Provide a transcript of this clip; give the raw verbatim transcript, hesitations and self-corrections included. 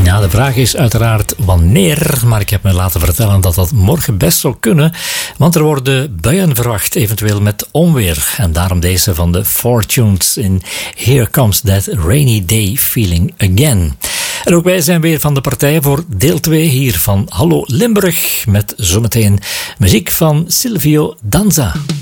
Ja, de vraag is uiteraard wanneer, maar ik heb me laten vertellen dat dat morgen best zou kunnen, want er worden buien verwacht, eventueel met onweer. En daarom deze van de Fortunes in Here Comes That Rainy Day Feeling Again. En ook wij zijn weer van de partij voor deel twee hier van Hallo Limburg, met zometeen muziek van Silvio Danza.